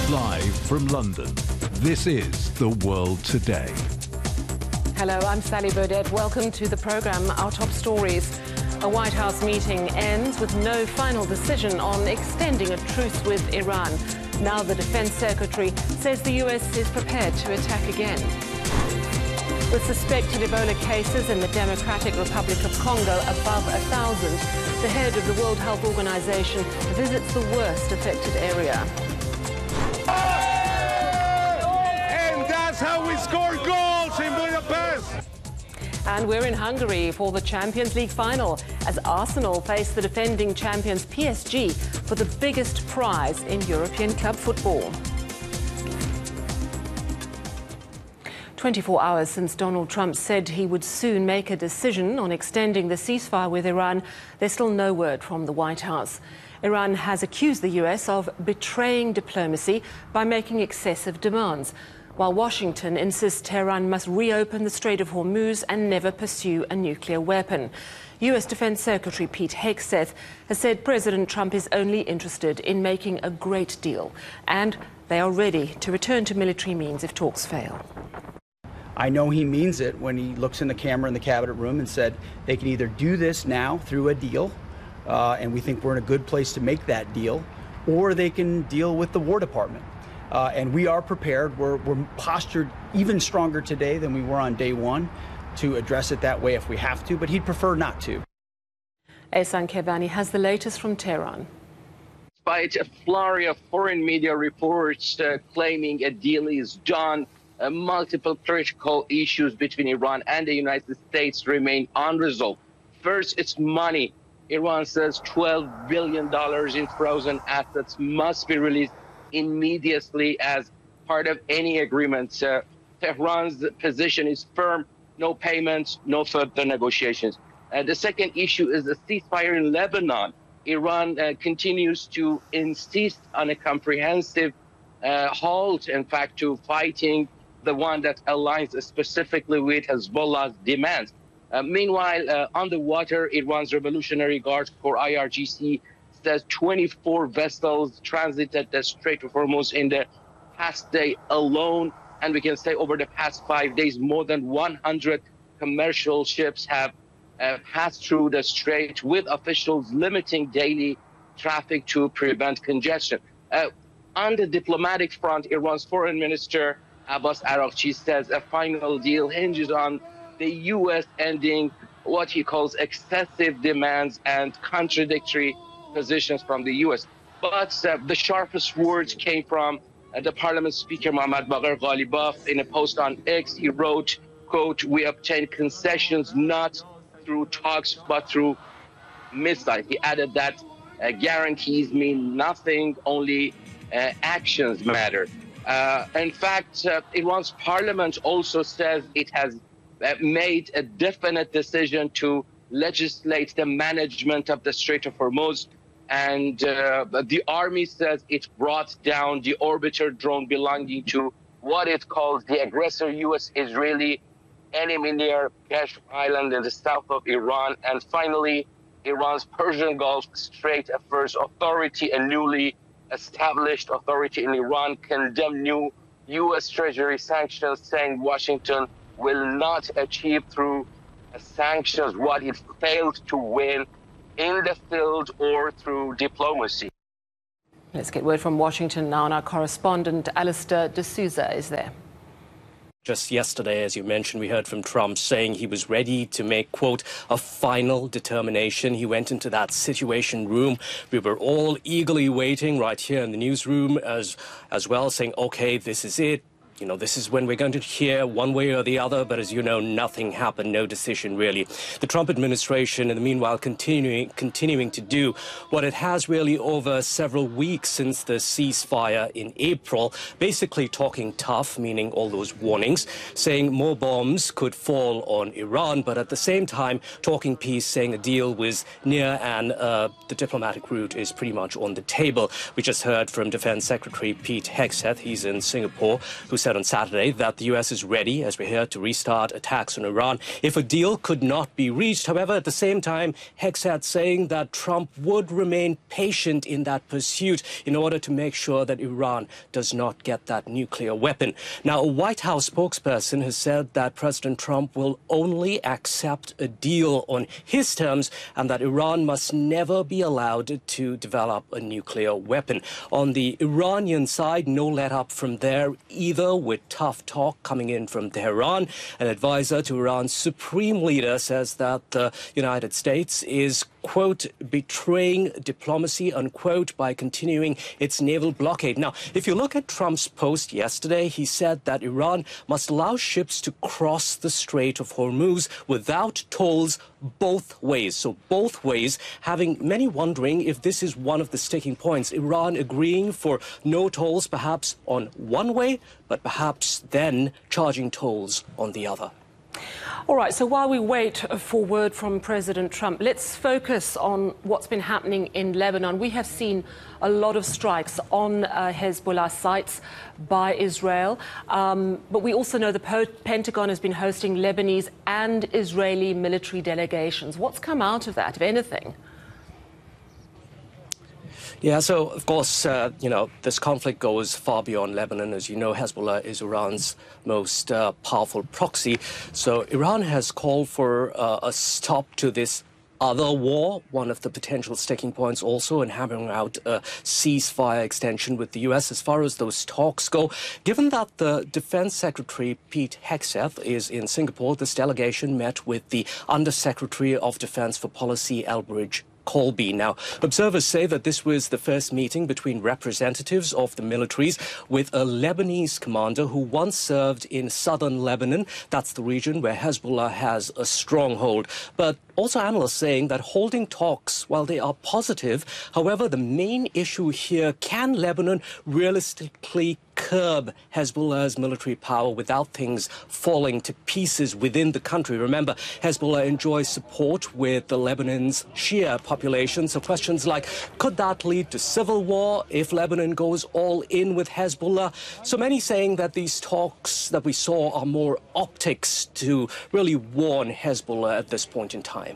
Live from London, this is The World Today. Hello, I'm Sally Burdett. Welcome to the programme. Our top stories. A White House meeting ends with no final decision on extending a truce with Iran. Now the Defence Secretary says the US is prepared to attack again. With suspected Ebola cases in the Democratic Republic of Congo above 1,000, the head of the World Health Organization visits the worst affected area. And that's how we score goals in Budapest. And we're in Hungary for the Champions League final as Arsenal face the defending champions PSG for the biggest prize in European club football. 24 hours since Donald Trump said he would soon make a decision on extending the ceasefire with Iran, there's still no word from the White House. Iran has accused the US of betraying diplomacy by making excessive demands, while Washington insists Tehran must reopen the Strait of Hormuz and never pursue a nuclear weapon. US Defense Secretary Pete Hegseth has said President Trump is only interested in making a great deal, and they are ready to return to military means if talks fail. I know he means it when he looks in the camera in the cabinet room and said they can either do this now through a deal, and we think we're in a good place to make that deal, or they can deal with the War Department. And we are prepared. We're postured even stronger today than we were on day one to address it that way if we have to, but he'd prefer not to. Ehsan Kebani has the latest from Tehran. Despite a flurry of foreign media reports claiming a deal is done, multiple critical issues between Iran and the United States remain unresolved. First, it's money. Iran says $12 billion in frozen assets must be released immediately as part of any agreement. Tehran's position is firm: no payments, no further negotiations. The second issue is the ceasefire in Lebanon. Iran continues to insist on a comprehensive halt, in fact, to fighting, the one that aligns specifically with Hezbollah's demands. Meanwhile, on the water, Iran's Revolutionary Guard Corps, IRGC, says 24 vessels transited the Strait of Hormuz in the past day alone. And we can say over the past 5 days, more than 100 commercial ships have passed through the strait, with officials limiting daily traffic to prevent congestion. On the diplomatic front, Iran's foreign minister Abbas Araghchi says a final deal hinges on the U.S. ending what he calls excessive demands and contradictory positions from the U.S. But the sharpest words came from the Parliament Speaker Mohammad Bagher Ghalibaf. In a post on X, he wrote, quote, "We obtained concessions not through talks but through missiles." He added that guarantees mean nothing, only actions matter. In fact, Iran's parliament also says it has made a definite decision to legislate the management of the Strait of Hormuz. And the army says it brought down the orbiter drone belonging to what it calls the aggressor U.S.-Israeli enemy near Kashf Island in the south of Iran. And finally, Iran's Persian Gulf Strait Affairs Authority, a newly established authority in Iran, condemned new U.S. Treasury sanctions, saying Washington will not achieve through sanctions what it failed to win in the field or through diplomacy. Let's get word from Washington now, and our correspondent Alistair D'Souza is there. Just yesterday, as you mentioned, we heard from Trump saying he was ready to make, quote, a final determination. He went into that Situation Room. We were all eagerly waiting right here in the newsroom as well, saying, OK, this is it. You know, this is when we're going to hear one way or the other. But as you know, nothing happened, no decision really. The Trump administration, in the meanwhile, continuing to do what it has really over several weeks since the ceasefire in April, basically talking tough, meaning all those warnings, saying more bombs could fall on Iran, but at the same time talking peace, saying a deal was near and the diplomatic route is pretty much on the table. We just heard from Defense Secretary Pete Hegseth, he's in Singapore, who said said on Saturday that the U.S. is ready, as we hear, to restart attacks on Iran if a deal could not be reached. However, at the same time, Hegseth saying that Trump would remain patient in that pursuit in order to make sure that Iran does not get that nuclear weapon. Now, a White House spokesperson has said that President Trump will only accept a deal on his terms and that Iran must never be allowed to develop a nuclear weapon. On the Iranian side, no let up from there either, with tough talk coming in from Tehran. An advisor to Iran's supreme leader says that the United States is, quote, betraying diplomacy, unquote, by continuing its naval blockade. Now, if you look at Trump's post yesterday, he said that Iran must allow ships to cross the Strait of Hormuz without tolls both ways. So both ways, having many wondering if this is one of the sticking points. Iran agreeing for no tolls perhaps on one way, but perhaps then charging tolls on the other. All right, so while we wait for word from President Trump, let's focus on what's been happening in Lebanon. We have seen a lot of strikes on Hezbollah sites by Israel, but we also know the Pentagon has been hosting Lebanese and Israeli military delegations. What's come out of that, if anything? Yeah, so, of course, this conflict goes far beyond Lebanon. As you know, Hezbollah is Iran's most powerful proxy. So Iran has called for a stop to this other war, one of the potential sticking points also in hammering out a ceasefire extension with the U.S. as far as those talks go. Given that the Defense Secretary Pete Hegseth is in Singapore, this delegation met with the Undersecretary of Defense for Policy, Elbridge Colby. Now, observers say that this was the first meeting between representatives of the militaries with a Lebanese commander who once served in southern Lebanon. That's the region where Hezbollah has a stronghold. But also analysts saying that holding talks, while they are positive, however, the main issue here, can Lebanon realistically curb Hezbollah's military power without things falling to pieces within the country? Remember, Hezbollah enjoys support with the Lebanon's Shia population. So questions like, could that lead to civil war if Lebanon goes all in with Hezbollah? So many saying that these talks that we saw are more optics to really warn Hezbollah at this point in time.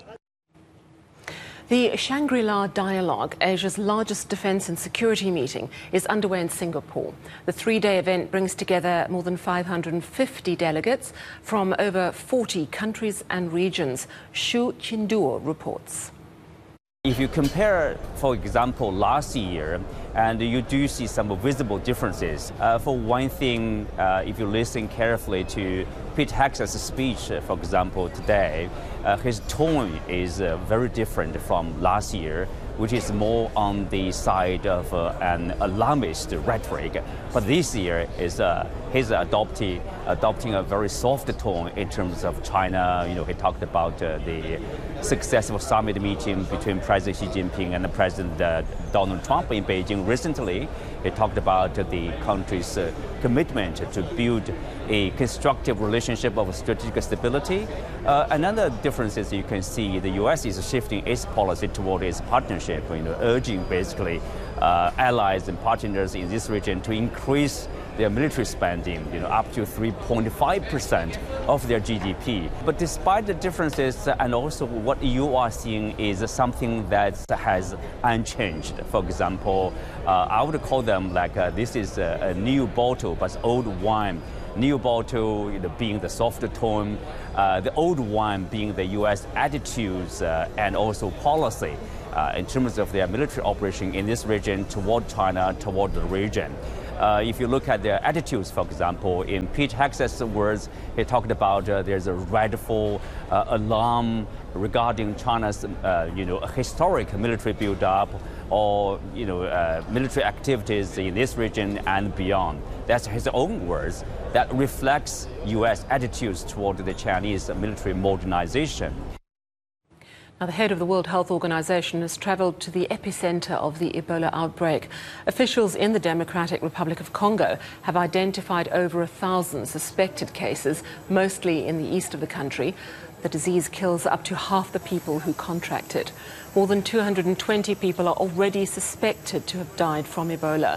The Shangri-La Dialogue, Asia's largest defence and security meeting, is underway in Singapore. The three-day event brings together more than 550 delegates from over 40 countries and regions. Shu Qinduo reports. If you compare, for example, last year, and you do see some visible differences. For one thing, if you listen carefully to Pete Hegseth's speech, for example, today, his tone is very different from last year, which is more on the side of an alarmist rhetoric. But this year is he's adopting a very soft tone in terms of China. You know, he talked about the successful summit meeting between President Xi Jinping and President Donald Trump in Beijing recently. He talked about the country's commitment to build a constructive relationship of strategic stability. Another difference is you can see the U.S. is shifting its policy toward its partnership, urging basically allies and partners in this region to increase their military spending, up to 3.5% of their GDP. But despite the differences, and also what you are seeing is something that has unchanged. For example, I would call them like this is a new bottle, but old wine. New bottle being the softer tone, the old wine being the U.S. attitudes and also policy in terms of their military operation in this region toward China, toward the region. If you look at their attitudes, for example, in Pete Hegseth's words, he talked about there's a rightful alarm regarding China's, historic military build-up or, military activities in this region and beyond. That's his own words. That reflects U.S. attitudes toward the Chinese military modernization. Now, the head of the World Health Organization has traveled to the epicenter of the Ebola outbreak. Officials in the Democratic Republic of Congo have identified over 1,000 suspected cases, mostly in the east of the country. The disease kills up to half the people who contract it. More than 220 people are already suspected to have died from Ebola.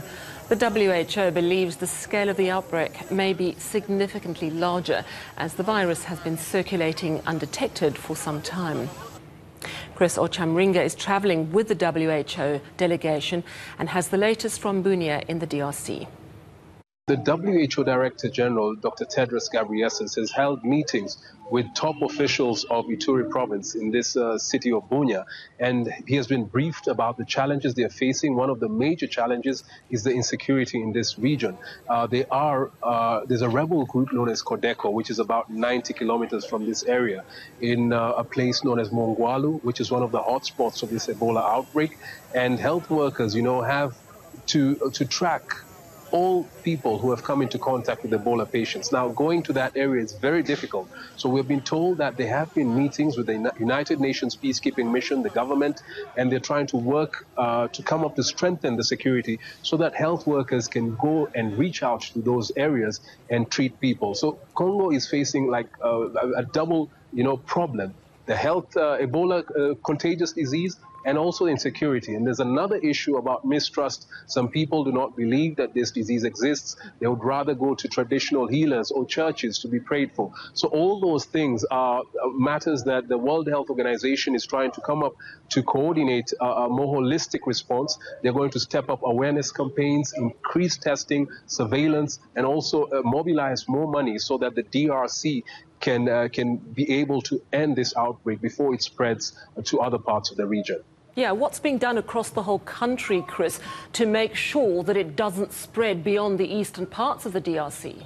The WHO believes the scale of the outbreak may be significantly larger as the virus has been circulating undetected for some time. Chris Ochamringa is travelling with the WHO delegation and has the latest from Bunia in the DRC. The WHO Director General, Dr. Tedros Ghebreyesus, has held meetings with top officials of Ituri province in this city of Bunia, and he has been briefed about the challenges they are facing. One of the major challenges is the insecurity in this region. There's a rebel group known as Codeco, which is about 90 kilometers from this area, in a place known as Mongwalu, which is one of the hotspots of this Ebola outbreak. And health workers, have to track all people who have come into contact with Ebola patients. Now, going to that area is very difficult. So we've been told that there have been meetings with the United Nations peacekeeping mission, the government, and they're trying to work to come up to strengthen the security so that health workers can go and reach out to those areas and treat people. So Congo is facing like a double, problem. The health, Ebola contagious disease, and also insecurity. And there's another issue about mistrust. Some people do not believe that this disease exists. They would rather go to traditional healers or churches to be prayed for. So all those things are matters that the World Health Organization is trying to come up to coordinate a more holistic response. They're going to step up awareness campaigns, increase testing, surveillance, and also mobilize more money so that the DRC can be able to end this outbreak before it spreads to other parts of the region. Yeah, what's being done across the whole country, Chris, to make sure that it doesn't spread beyond the eastern parts of the DRC?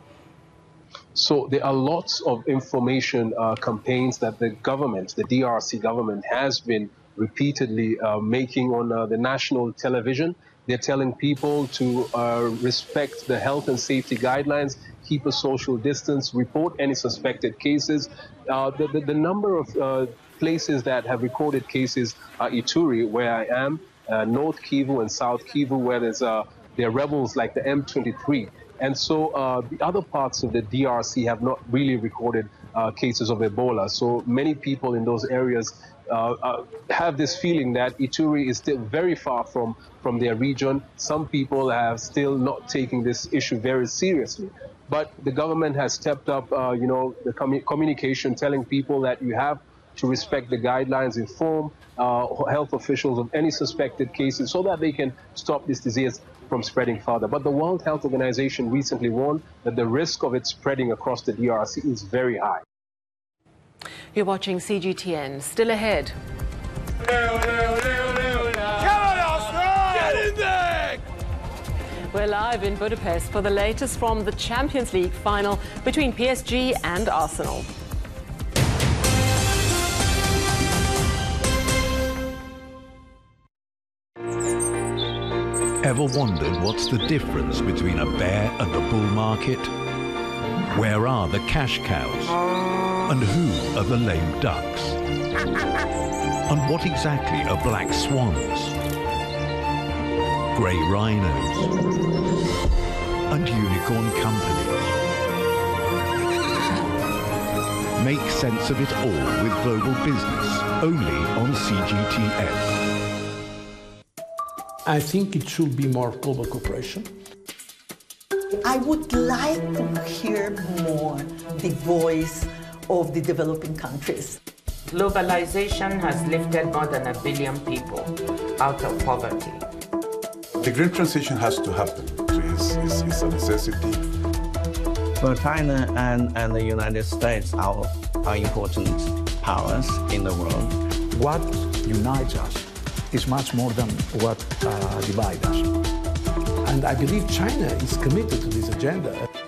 So there are lots of information campaigns that the government, the DRC government, has been repeatedly making on the national television. They're telling people to respect the health and safety guidelines, keep a social distance, report any suspected cases. The number of places that have recorded cases are Ituri, where I am, North Kivu and South Kivu, where there are rebels like the M23. And so the other parts of the DRC have not really recorded cases of Ebola. So many people in those areas have this feeling that Ituri is still very far from their region. Some people have still not taken this issue very seriously. But the government has stepped up, the communication, telling people that you have to respect the guidelines, inform health officials of any suspected cases so that they can stop this disease from spreading further. But the World Health Organization recently warned that the risk of it spreading across the DRC is very high. You're watching CGTN. Still ahead. Get in there! We're live in Budapest for the latest from the Champions League final between PSG and Arsenal. Ever wondered what's the difference between a bear and a bull market? Where are the cash cows? And who are the lame ducks? And what exactly are black swans? Grey rhinos? And unicorn companies? Make sense of it all with Global Business, only on CGTN. I think it should be more global cooperation. I would like to hear more the voice of the developing countries. Globalization has lifted more than 1 billion people out of poverty. The green transition has to happen. It's a necessity. Well, China and the United States are important powers in the world. What unites us is much more than what divides us. And I believe China is committed to this agenda.